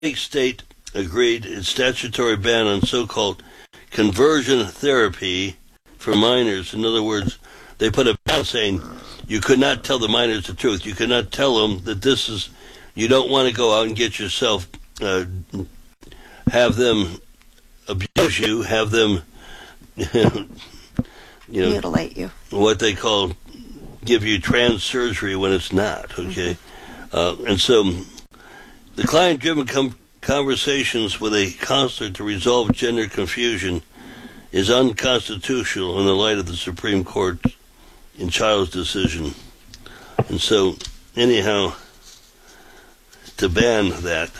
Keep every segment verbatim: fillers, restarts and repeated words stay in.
state agreed its statutory ban on so-called conversion therapy for minors. In other words, they put a ban saying you could not tell the minors the truth. You could not tell them that this is, you don't want to go out and get yourself, uh, have them abuse you, have them, you know, mutilate you. What they call give you trans surgery when it's not, okay? Mm-hmm. Uh, and so the client-driven com- conversations with a counselor to resolve gender confusion is unconstitutional in the light of the Supreme Court in Child's decision. And so, anyhow, to ban that.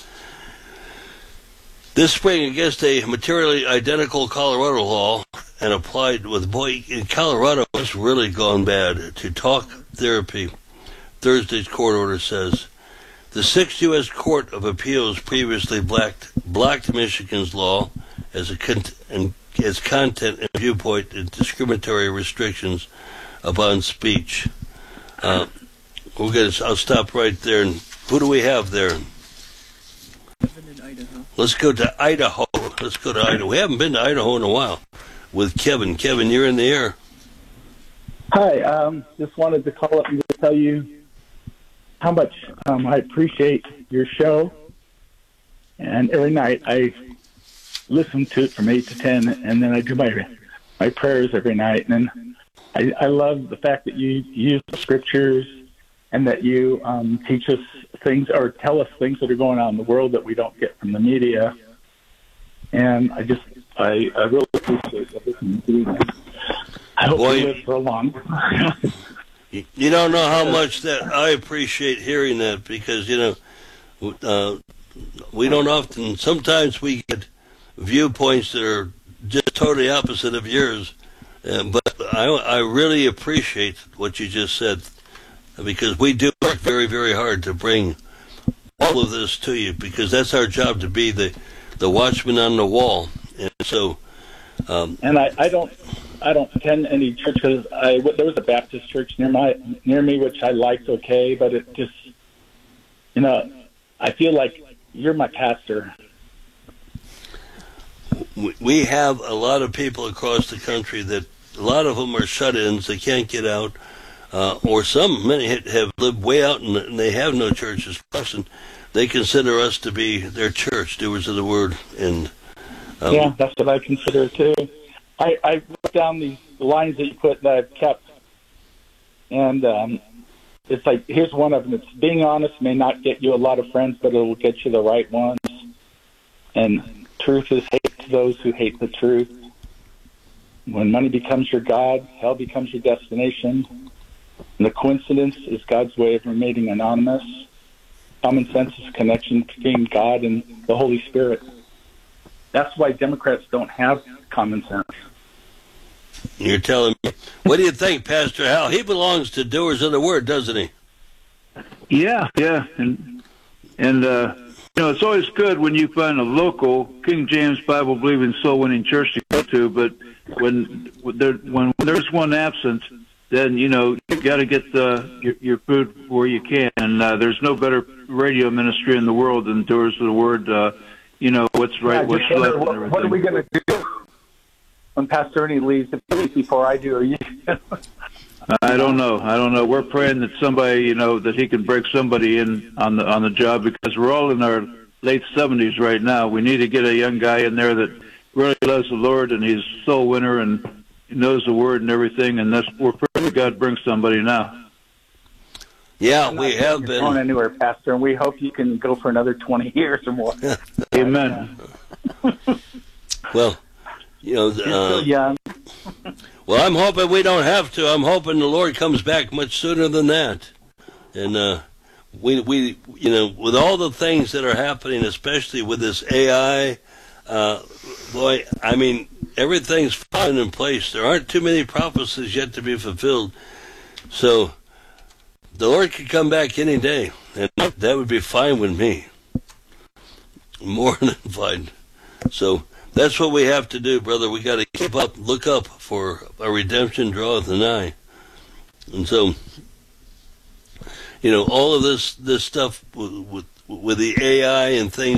This spring, against a materially identical Colorado law and applied with, boy, in Colorado, it's really gone bad, to talk therapy, Thursday's court order says, the Sixth U S Court of Appeals previously blocked, blocked Michigan's law as a con- and its content and viewpoint and discriminatory restrictions upon speech. Uh, we're gonna, I'll stop right there. And who do we have there? Let's go to Idaho. Let's go to Idaho. We haven't been to Idaho in a while. With Kevin. Kevin, you're in the air. Hi. Um, just wanted to call up and just tell you how much um, I appreciate your show. And every night I listen to it from eight to ten, and then I do my my prayers every night. And then I, I love the fact that you use the scriptures and that you um, teach us things or tell us things that are going on in the world that we don't get from the media. And I just, I, I really appreciate everything you're doing. I hope Boy, you live for a long time. You don't know how much that I appreciate hearing that, because, you know, uh, we don't often, sometimes we get viewpoints that are just totally opposite of yours. Uh, but I, I really appreciate what you just said, because we do work very, very hard to bring all of this to you, because that's our job, to be the, the watchman on the wall. And so, um, and I, I don't, I don't attend any churches. I there was a Baptist church near my near me, which I liked, okay, but it just, you know, I feel like you're my pastor. We have a lot of people across the country that a lot of them are shut-ins. They can't get out, uh, or some, many have lived way out and they have no churches. And they consider us to be their church, doers of the word. And um, yeah, that's what I consider too. I, I wrote down these lines that you put that I've kept, and um, it's like, here's one of them. It's, being honest may not get you a lot of friends, but it will get you the right ones. And truth is hate to those who hate the truth. When money becomes your God, hell becomes your destination. And the coincidence is God's way of remaining anonymous. Common sense is a connection between God and the Holy Spirit. That's why Democrats don't have common sense. You're telling me. What do you think, Pastor Hal? He belongs to Doers of the Word, doesn't he? Yeah, yeah. And, and uh, you know, it's always good when you find a local King James Bible-believing, soul-winning church to go to, but when, there, when there's one absent, then, you know, you got to get the, your, your food where you can. And uh, there's no better radio ministry in the world than Doers of the Word. Uh, you know, what's right, yeah, what's left, what, and everything. What are we going to do when Pastor Ernie leaves before I do? Or you? I don't know. I don't know. We're praying that somebody, you know, that he can break somebody in on the on the job, because we're all in our late seventies right now. We need to get a young guy in there that really loves the Lord and he's a soul winner and knows the Word and everything. And that's, we're praying that God brings somebody now. Yeah, we have been going anywhere, Pastor, and we hope you can go for another twenty years or more. Amen. Well, you know, You're still young. Well, I'm hoping we don't have to. I'm hoping the Lord comes back much sooner than that. And uh, we, we, you know, with all the things that are happening, especially with this A I, uh, boy, I mean, everything's falling in place. There aren't too many prophecies yet to be fulfilled. So the Lord could come back any day, and that would be fine with me. More than fine. So that's what we have to do, brother. We got to keep up, look up, for our redemption draweth nigh. And so, you know, all of this this stuff with, with with the A I and things